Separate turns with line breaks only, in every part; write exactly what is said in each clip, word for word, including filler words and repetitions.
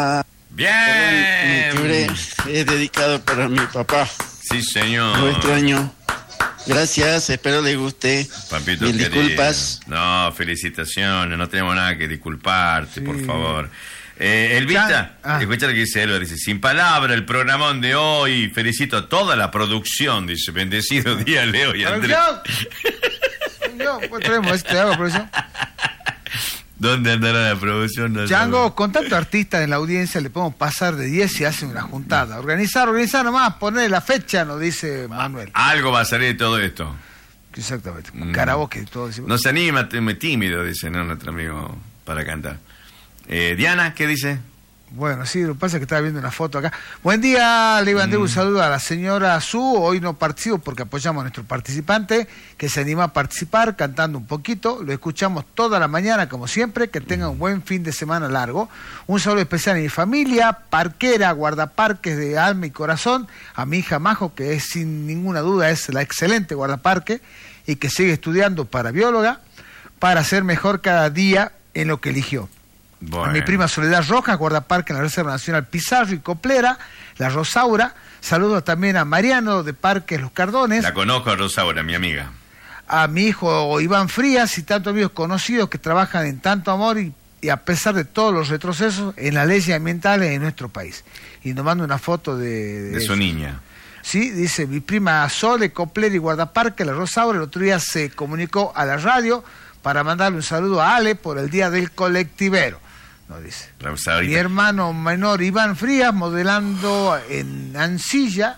Bien.
Mi es dedicado para mi papá.
Sí, señor.
Lo extraño. Gracias, espero le guste.
Papito
Mil
querido.
disculpas.
No, felicitaciones, no tenemos nada que disculparte,
Sí.
por favor. Eh, Elvita,
Ah.
escucha lo que dice Elva, dice, sin palabra el programón de hoy, felicito a toda la producción, dice, bendecido día Leo y Andrés.
Yo, pues traemos este hago, producción.
¿Dónde andará la producción? No
Chango,
sabe.
con tanto artista en la audiencia le podemos pasar de diez y hacen una juntada. Organizar, organizar nomás, poner la fecha, nos dice Manuel.
Algo va a salir de todo esto.
Exactamente,
Mm.
karaoke y todo eso.
No se anima, muy tímido, dice, ¿no? Nuestro amigo, para cantar. Eh, Diana, ¿qué dice?
Bueno, sí, lo que pasa es que estaba viendo una foto acá. Buen día, le iba a dar un saludo a la señora Su. Hoy no participo porque apoyamos a nuestro participante que se anima a participar cantando un poquito. Lo escuchamos toda la mañana, como siempre. Que tenga un buen fin de semana largo. Un saludo especial a mi familia, parquera, guardaparques de alma y corazón. A mi hija Majo, que es sin ninguna duda es la excelente guardaparque y que sigue estudiando para bióloga para ser mejor cada día en lo que eligió.
Bueno.
A mi prima Soledad Rojas, guardaparque en la Reserva Nacional Pizarro y Coplera, la Rosaura. Saludos también a Mariano de Parques Los Cardones.
La conozco a Rosaura, mi amiga.
A mi hijo Iván Frías y tantos amigos conocidos que trabajan en tanto amor y, y a pesar de todos los retrocesos en las leyes ambientales en nuestro país. Y nos manda una foto de...
De su niña.
Sí, dice mi prima Sole, Coplera y guardaparque, la Rosaura. El otro día se comunicó a la radio para mandarle un saludo a Ale por el Día del Colectivero. No dice.
Rosaurita.
Mi hermano menor Iván Frías modelando en Ancilla,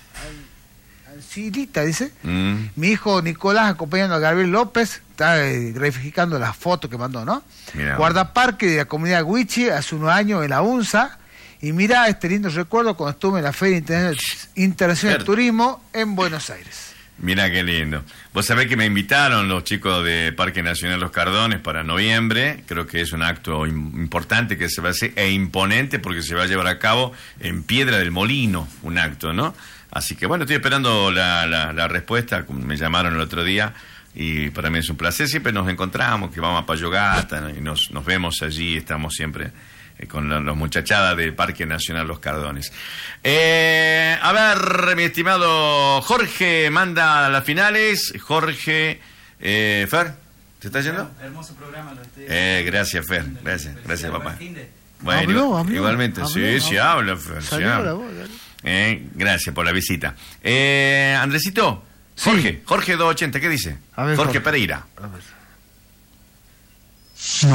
Ancillita dice.
Mm.
Mi hijo Nicolás acompañando a Gabriel López, está eh, graficando las fotos que mandó, ¿no?
Mirá.
Guardaparque de la comunidad Huichi hace unos años en la UNSA. Y mira este lindo recuerdo cuando estuve en la Feria Interna- Internacional de Turismo en Buenos Aires.
Mira qué lindo. Vos sabés que me invitaron los chicos de Parque Nacional Los Cardones para noviembre. Creo que es un acto im- importante que se va a hacer e imponente porque se va a llevar a cabo en Piedra del Molino, un acto, ¿no? Así que bueno, estoy esperando la, la, la respuesta. Me llamaron el otro día y para mí es un placer. Siempre nos encontramos, que vamos a Payogata, ¿no? Y nos, nos vemos allí, estamos siempre eh, con la, los muchachadas del Parque Nacional Los Cardones. Eh, a ver, mi estimado Jorge manda a las finales. Jorge, eh, Fer, ¿te está yendo?
Hermoso programa, lo estoy...
Eh, gracias, Fer, gracias, gracias, papá. Bueno,
Habló,
igual-
habló,
igualmente,
habló,
sí,
habló.
sí habla, Fer, sí
Salió la
habla.
voz, dale.
Eh, gracias por la visita. Eh, Andresito,
Sí.
Jorge, Jorge doscientos ochenta, ¿qué dice?
A ver,
Jorge
Jorge.
Pereira.
A ver.